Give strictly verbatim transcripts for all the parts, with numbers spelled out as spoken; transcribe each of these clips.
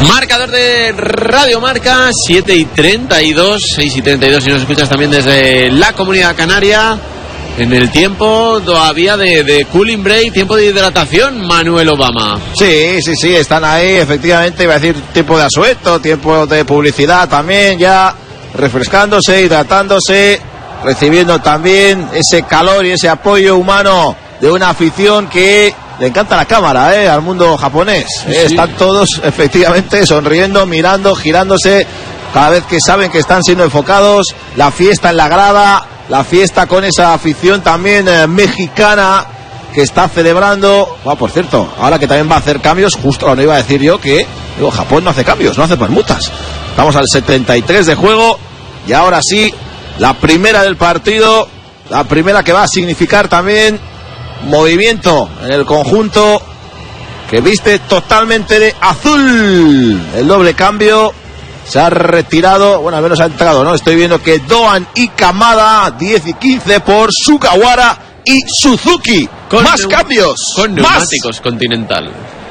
Marcador de Radio Marca, siete y treinta y dos, seis y treinta y dos, si nos escuchas también desde la Comunidad Canaria. En el tiempo todavía de, de cooling break, tiempo de hidratación, Manuel Obama. Sí, sí, sí, están ahí, efectivamente, iba a decir tiempo de asueto, tiempo de publicidad también, ya refrescándose, hidratándose, recibiendo también ese calor y ese apoyo humano de una afición que le encanta la cámara, ¿eh? Al mundo japonés. ¿eh? Sí. Están todos, efectivamente, sonriendo, mirando, girándose, cada vez que saben que están siendo enfocados, la fiesta en la grada, la fiesta con esa afición también eh, mexicana que está celebrando. Ah, por cierto, ahora que también va a hacer cambios, justo ahora iba a decir yo que digo, Japón no hace cambios, no hace permutas. Estamos al setenta y tres de juego y ahora sí, la primera del partido, la primera que va a significar también movimiento en el conjunto que viste totalmente de azul. El doble cambio se ha retirado, bueno, al menos ha entrado, ¿no? Estoy viendo que Doan y Kamada, diez y quince por Sugawara y Suzuki. Con más cambios. Con neumáticos, más. Continental.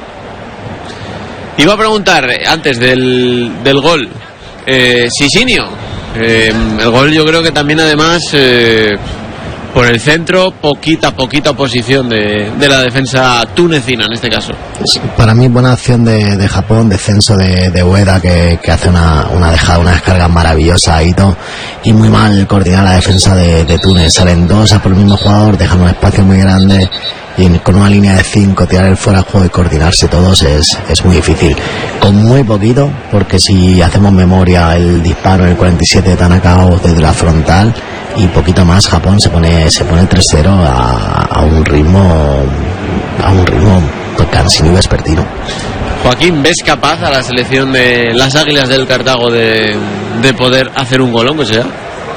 Iba a preguntar antes del, del gol, eh, Sisinio. Eh, el gol yo creo que también además eh, por el centro, poquita, poquita oposición de, de la defensa tunecina en este caso. Para mí buena acción de, de Japón, descenso de, de Ueda que, que hace una, una dejada, una descarga maravillosa a Ito, y muy mal coordinar la defensa de, de Túnez. Salen dos a por el mismo jugador, dejan un espacio muy grande y con una línea de cinco tirar el fuera de juego y coordinarse todos es, es muy difícil. Con muy poquito, porque si hacemos memoria, el disparo en el cuarenta y siete de Tanaka desde la frontal y poquito más, Japón se pone se pone tres cero a, a un ritmo a un ritmo cansino y vespertino. Joaquín, ¿ves capaz a la selección de las Águilas del Cartago de, de poder hacer un golón que sea?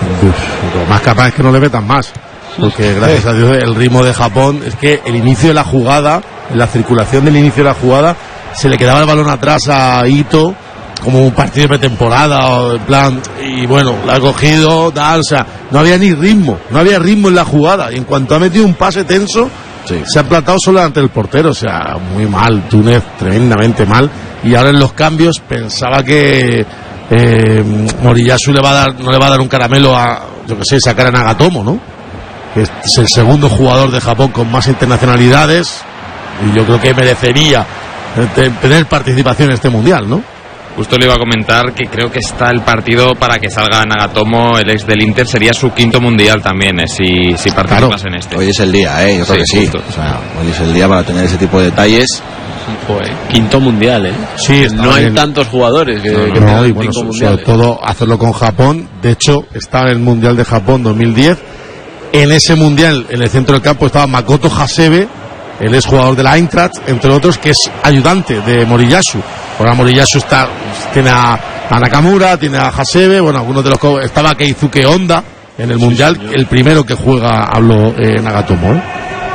Uf, lo más capaz es que no le metan más, porque gracias a Dios el ritmo de Japón es que el inicio de la jugada, en la circulación del inicio de la jugada, se le quedaba el balón atrás a Ito como un partido de pretemporada, o en plan, y bueno, la ha cogido, tal, o sea, no había ni ritmo, no había ritmo en la jugada, y en cuanto ha metido un pase tenso, sí, se ha plantado solo ante el portero, o sea, muy mal, Túnez, tremendamente mal, y ahora en los cambios pensaba que eh, Moriyasu le va a dar, no le va a dar un caramelo a, yo que sé, sacar a Nagatomo, ¿no? Que es el segundo jugador de Japón con más internacionalidades, y yo creo que merecería tener participación en este mundial, ¿no? Justo le iba a comentar que creo que está el partido para que salga Nagatomo, el ex del Inter, sería su quinto mundial también, eh, si, si participas claro. en este. Hoy es el día, ¿eh? Yo creo sí, que sí. O sea, hoy es el día para tener ese tipo de detalles. Joder, quinto mundial, ¿eh? Sí, no hay bien. tantos jugadores que, no, que no, tengan y bueno, cinco sobre todo hacerlo con Japón. De hecho, está en el Mundial de Japón dos mil diez. En ese mundial, en el centro del campo, estaba Makoto Hasebe, el ex jugador de la Eintracht, entre otros, que es ayudante de Moriyasu. Ahora Moriyasu está, tiene a, a Nakamura, tiene a Hasebe, bueno, algunos de los estaba Keizuke Honda en el sí, mundial, señor. El primero que juega, hablo eh, Nagatomo, ¿eh?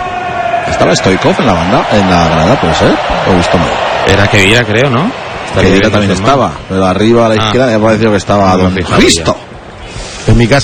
¿Estaba Stoikov en la banda, en la grada, puede ser? ¿O he visto mal? Era Kedira, creo, ¿no? Kedira también estaba, pero arriba a la izquierda ah, me ha parecido que estaba no, Don Cristo. En mi casa